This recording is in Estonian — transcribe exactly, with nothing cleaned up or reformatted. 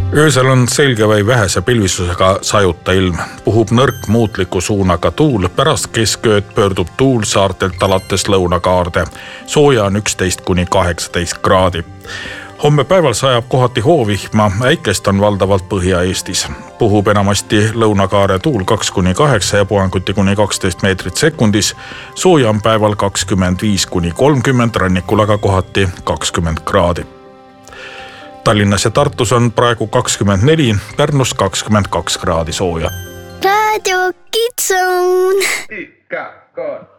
Öösel on selge või vähese pilvisusega sajuta ilm. Puhub nõrk muutliku suunaga tuul, pärast keskööd pöördub tuul saartelt alates lõunakaarde. Sooja on üksteist kuni kaheksateist kraadi. Homme päeval sajab kohati hoovihma, äikest on valdavalt Põhja-Eestis. Puhub enamasti lõunakaare tuul kaks kuni kaheksa ja puhanguti kuni kaksteist meetrit sekundis. Sooja on päeval kakskümmend viis kuni kolmkümmend, rannikul aga kohati kakskümmend kraadi. Tallinnas ja Tartus on praegu kakskümmend neli, Pärnus kakskümmend kaks kraadi sooja. Radio Kid Zone. Ikä,